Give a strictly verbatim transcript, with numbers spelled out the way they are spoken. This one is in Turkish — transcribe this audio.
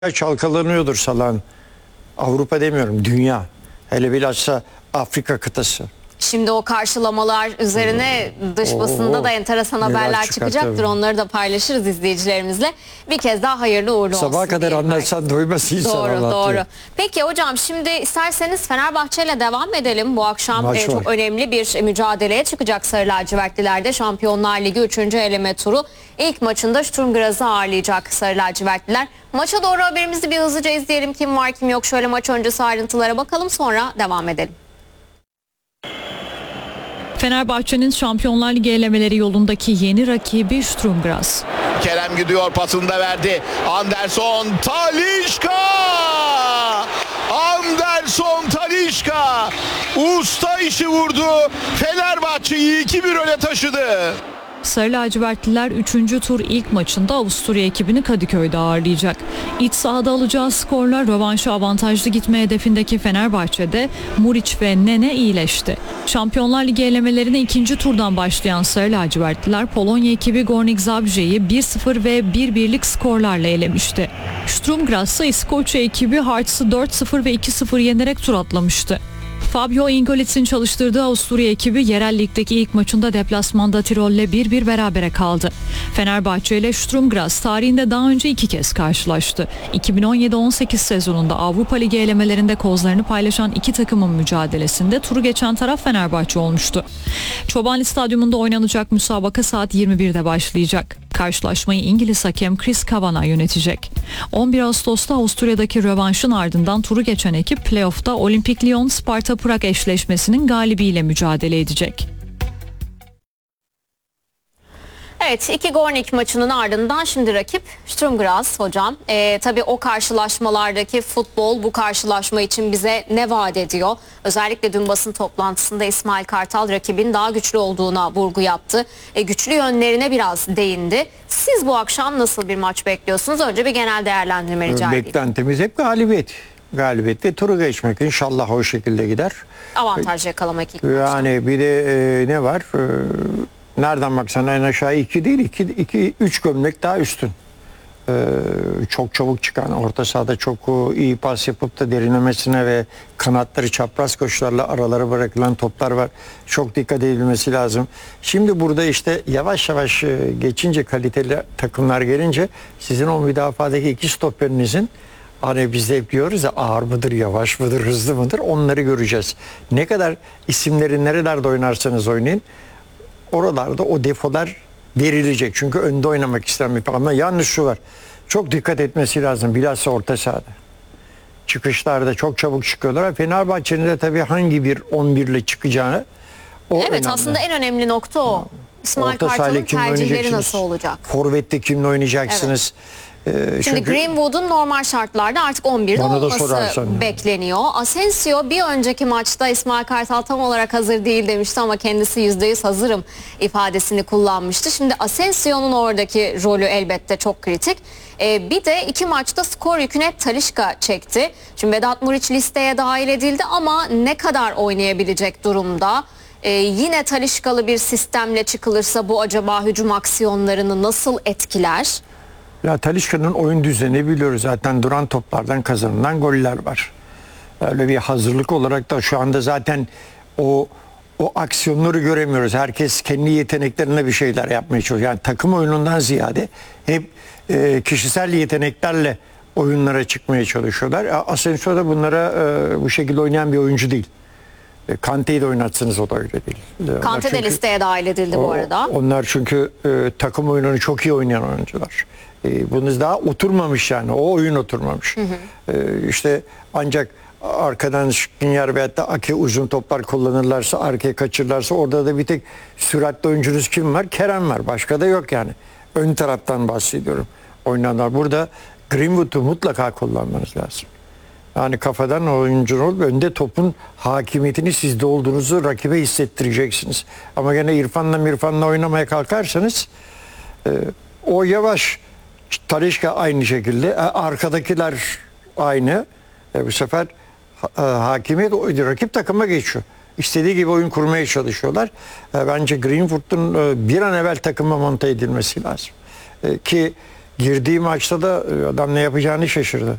çalkalanıyordur Salah'ın. Avrupa demiyorum, dünya. Hele bilhassa Afrika kıtası. Şimdi o karşılamalar üzerine dış basında da enteresan haberler çıkacaktır. Tabii. Onları da paylaşırız izleyicilerimizle. Bir kez daha hayırlı uğurlu olsun. Sabaha kadar anlatsan doymaz insan. Doğru Allah doğru. diyor. Peki hocam, şimdi isterseniz Fenerbahçe ile devam edelim. Bu akşam e, çok önemli bir mücadeleye çıkacak Sarı Lacivertliler'de. Şampiyonlar Ligi üçüncü eleme turu. İlk maçında Sturm Graz'ı ağırlayacak Sarı Lacivertliler. Maça doğru haberimizi bir hızlıca izleyelim. Kim var kim yok, şöyle maç öncesi ayrıntılara bakalım, sonra devam edelim. Fenerbahçe'nin Şampiyonlar Ligi elemeleri yolundaki yeni rakibi Sturm Graz. Kerem gidiyor, pasını da verdi. Anderson, Talisca! Anderson Talisca! Usta işi vurdu. Fenerbahçe'yi iki bir öne taşıdı. Sarı lacivertliler üçüncü tur ilk maçında Avusturya ekibini Kadıköy'de ağırlayacak. İç sahada alacağı skorla rövanşı avantajlı gitme hedefindeki Fenerbahçe'de Muriç ve Nene iyileşti. Şampiyonlar Ligi elemelerine ikinci turdan başlayan Sarı lacivertliler Polonya ekibi Górnik Zabrze'yi bir sıfır ve bir birlik skorlarla elemişti. Sturm Graz ise İskoçya ekibi Hearts'ı dört sıfır ve iki sıfır yenerek tur atlamıştı. Fabio Ingolitz'in çalıştırdığı Avusturya ekibi yerel ligdeki ilk maçında deplasmanda Tirol'le bir bir berabere kaldı. Fenerbahçe ile Sturm Graz tarihinde daha önce iki kez karşılaştı. iki bin on yedi on sekiz sezonunda Avrupa Ligi elemelerinde kozlarını paylaşan iki takımın mücadelesinde turu geçen taraf Fenerbahçe olmuştu. Çobanlı Stadyumunda oynanacak müsabaka saat yirmi birde başlayacak. Karşılaşmayı İngiliz hakem Chris Kavanagh yönetecek. on bir Ağustos'ta Avusturya'daki rövanşın ardından turu geçen ekip playoff'ta Olimpik Lyon Sparta Prag eşleşmesinin galibiyle mücadele edecek. Evet, iki Górnik maçının ardından şimdi rakip Sturm Graz hocam. Ee, tabii o karşılaşmalardaki futbol bu karşılaşma için bize ne vaat ediyor? Özellikle dün basın toplantısında İsmail Kartal rakibin daha güçlü olduğuna vurgu yaptı. E, güçlü yönlerine biraz değindi. Siz bu akşam nasıl bir maç bekliyorsunuz? Önce bir genel değerlendirme rica edeyim. Beklentimiz hep galibiyet. Galibiyet ve turu geçmek, inşallah o şekilde gider. Avantaj yakalamak ilk maçta. Yani bir de e, ne var? E, nereden baksan en aşağı iki değil, iki, iki, üç gömlek daha üstün. Ee, çok çabuk çıkan, orta sahada çok iyi pas yapıp da derinlemesine ve kanatları çapraz koşularla aralara bırakılan toplar var. Çok dikkat edilmesi lazım. Şimdi burada işte yavaş yavaş geçince, kaliteli takımlar gelince sizin o müdafadaki iki stoperinizin, hani biz de hep diyoruz ya, ağır mıdır, yavaş mıdır, hızlı mıdır, onları göreceğiz. Ne kadar isimleri nerelerde oynarsanız oynayın, oralarda o defolar verilecek. Çünkü önde oynamak isteyen, ama yalnız şu var. Çok dikkat etmesi lazım. Bilhassa orta sahada. Çıkışlarda çok çabuk çıkıyorlar. Fenerbahçe'nin de tabii hangi bir on bir ile çıkacağını, o evet, önemli. aslında en önemli nokta o. İsmail Kartal'ın tercihleri nasıl olacak? Forvet'te kimle oynayacaksınız? Evet. Ee, Şimdi çünkü Greenwood'un normal şartlarda artık on birde olması bekleniyor. Asensio bir önceki maçta İsmail Kartal tam olarak hazır değil demişti ama kendisi yüzde yüz hazırım ifadesini kullanmıştı. Şimdi Asensio'nun oradaki rolü elbette çok kritik. Ee, bir de iki maçta skor yükünü hep Talisca çekti. Şimdi Vedat Muriç listeye dahil edildi ama ne kadar oynayabilecek durumda? Ee, yine Talisca'lı bir sistemle çıkılırsa bu acaba hücum aksiyonlarını nasıl etkiler? Ya Talisca'nın oyun düzeni biliyoruz zaten, duran toplardan kazanılan goller var. Öyle bir hazırlık olarak da şu anda zaten o o aksiyonları göremiyoruz. Herkes kendi yeteneklerine bir şeyler yapmaya çalışıyor. Yani takım oyunundan ziyade hep e, kişisel yeteneklerle oyunlara çıkmaya çalışıyorlar. Asensio da bunlara e, bu şekilde oynayan bir oyuncu değil. E, Kante'yi de oynatsınız, o da öyle değil. Kante de listeye dahil edildi o, bu arada. Onlar çünkü e, takım oyununu çok iyi oynayan oyuncular. E, bunun daha oturmamış yani. O oyun oturmamış. Hı hı. E, işte ancak arkadan Skriniar veyahut da Ake uzun toplar kullanırlarsa, arkaya kaçırırlarsa, orada da bir tek süratli oyuncunuz kim var? Kerem var. Başka da yok yani. Ön taraftan bahsediyorum. Oynananlar. Burada Greenwood'u mutlaka kullanmanız lazım. Yani kafadan oyuncunun olup önde topun hakimiyetini sizde olduğunuzu rakibe hissettireceksiniz. Ama gene İrfan'la mirfanla oynamaya kalkarsanız e, o yavaş, Talisca aynı şekilde, e, arkadakiler aynı. E, bu sefer e, hakimiyet o, rakip takıma geçiyor. İstediği gibi oyun kurmaya çalışıyorlar. E, bence Greenwood'un e, bir an evvel takıma monte edilmesi lazım. E, ki Girdiği maçta da e, adam ne yapacağını şaşırdı.